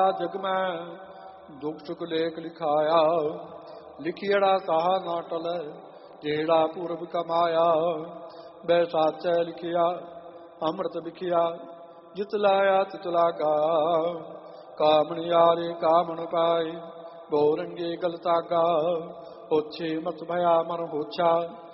ਜਗ ਮੈਂ ਦੁਖ ਸੁਖ ਲੇਖ ਲਿਖਾਇਆ, ਲਿਖੀੜਾ ਸਾਹਾ ਨਾ ਟਲੈ, ਜਿਹੜਾ ਪੂਰਬ ਕਮਾਇਆ। ਬੈ ਸਾਚੈ ਲਿਖਿਆ ਅੰਮ੍ਰਿਤ ਵਿਖਿਆ, ਜਿਤ ਲਾਇਆ ਤਿਤ ਲਾਗਾ। ਕਾਮਣ ਯਾਰੇ ਕਾਮਣ ਪਾਏ, ਬਹੁ ਰੰਗੇ ਗਲ ਤਾਗਾ। ਹੋਛੇ ਮਤ ਭਇਆ ਮਨ ਹੋਛਾ,